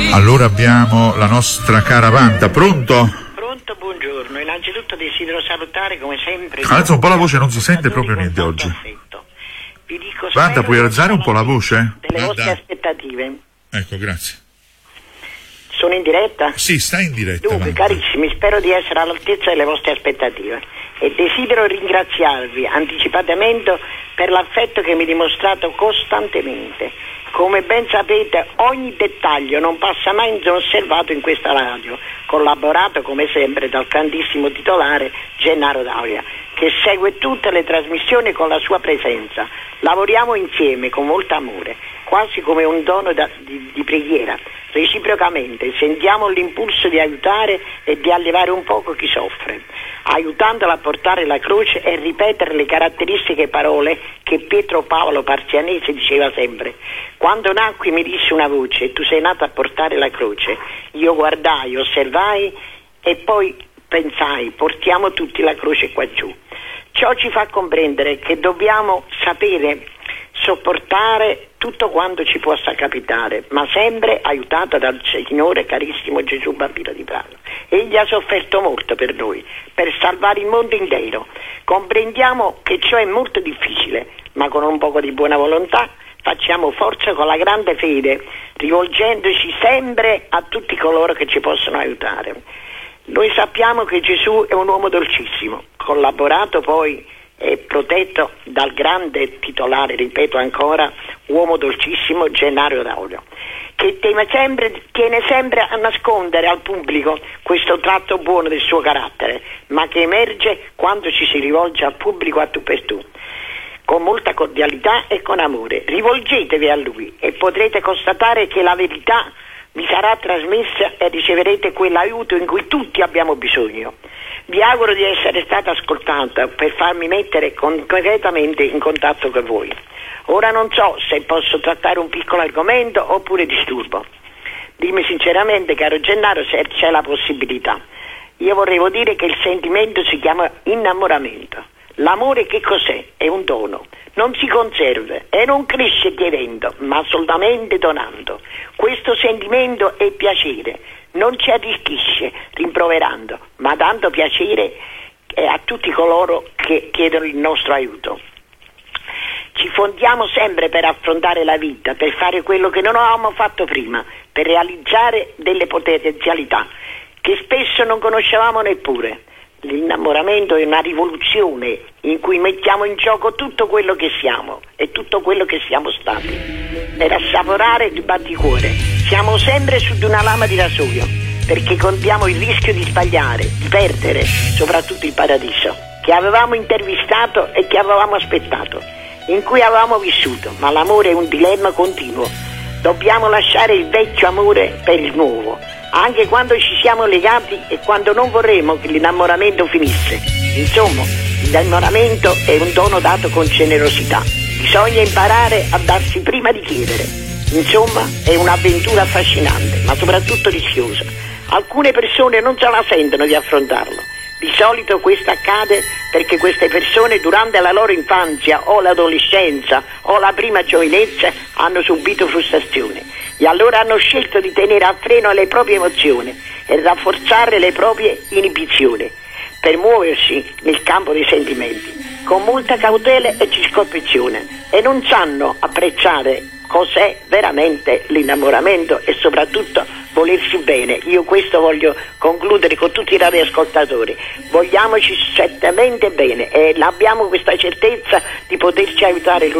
Allora abbiamo la nostra cara Wanda, pronto? Pronto, buongiorno. Innanzitutto desidero salutare come sempre. Alza un po' la voce, non si sente proprio niente oggi. Vi dico, Wanda, puoi alzare un po' la voce? Delle vostre aspettative. Ecco, grazie. Sono in diretta? Sì, stai in diretta. Dunque, Wanda, carissimi, spero di essere all'altezza delle vostre aspettative e desidero ringraziarvi anticipatamente per l'affetto che mi dimostrate costantemente. Come ben sapete, ogni dettaglio non passa mai inosservato in questa radio, collaborato come sempre dal grandissimo titolare Gennaro D'Auria, che segue tutte le trasmissioni con la sua presenza. Lavoriamo insieme con molto amore, quasi come un dono di preghiera. Reciprocamente sentiamo l'impulso di aiutare e di allevare un poco chi soffre, aiutandolo a portare la croce e ripetere le caratteristiche parole che Pietro Paolo Parzianese diceva sempre. Quando nacqui mi disse una voce: tu sei nato a portare la croce. Io guardai, osservai e poi pensai: portiamo tutti la croce qua giù. Ciò ci fa comprendere che dobbiamo sapere sopportare tutto quanto ci possa capitare, ma sempre aiutato dal Signore carissimo Gesù Bambino di Prato. Egli ha sofferto molto per noi, per salvare il mondo intero. Comprendiamo che ciò è molto difficile, ma con un poco di buona volontà facciamo forza con la grande fede, rivolgendoci sempre a tutti coloro che ci possono aiutare. Noi sappiamo che Gesù è un uomo dolcissimo, collaborato poi e protetto dal grande titolare, ripeto ancora, uomo dolcissimo Gennaro D'Auria, che tiene sempre a nascondere al pubblico questo tratto buono del suo carattere, ma che emerge quando ci si rivolge al pubblico a tu per tu, con molta cordialità e con amore. Rivolgetevi a lui e potrete constatare che la verità vi sarà trasmessa e riceverete quell'aiuto in cui tutti abbiamo bisogno. Vi auguro di essere stata ascoltata per farmi mettere concretamente in contatto con voi. Ora non so se posso trattare un piccolo argomento oppure disturbo. Dimmi sinceramente, caro Gennaro, se c'è la possibilità. Io vorrei dire che il sentimento si chiama innamoramento. L'amore che cos'è? È un dono. Non si conserva e non cresce chiedendo, ma solamente donando. Questo sentimento è piacere. Non ci arricchisce rimproverando, ma dando piacere a tutti coloro che chiedono il nostro aiuto. Ci fondiamo sempre per affrontare la vita, per fare quello che non avevamo fatto prima, per realizzare delle potenzialità che spesso non conoscevamo neppure. L'innamoramento è una rivoluzione in cui mettiamo in gioco tutto quello che siamo e tutto quello che siamo stati per assaporare il batticuore. Siamo sempre su di una lama di rasoio perché contiamo il rischio di sbagliare, di perdere soprattutto il paradiso che avevamo intervistato e che avevamo aspettato, in cui avevamo vissuto, ma l'amore è un dilemma continuo. Dobbiamo lasciare il vecchio amore per il nuovo, anche quando ci siamo legati e quando non vorremmo che l'innamoramento finisse. Insomma, l'innamoramento è un dono dato con generosità. Bisogna imparare a darsi prima di chiedere. Insomma, è un'avventura affascinante, ma soprattutto rischiosa. Alcune persone non se la sentono di affrontarlo. Di solito questo accade perché queste persone durante la loro infanzia o l'adolescenza o la prima giovinezza hanno subito frustrazioni e allora hanno scelto di tenere a freno le proprie emozioni e rafforzare le proprie inibizioni per muoversi nel campo dei sentimenti con molta cautela e circospezione e non sanno apprezzare cos'è veramente l'innamoramento e soprattutto volersi bene. Io questo voglio concludere con tutti i radioascoltatori. Vogliamoci certamente bene e abbiamo questa certezza di poterci aiutare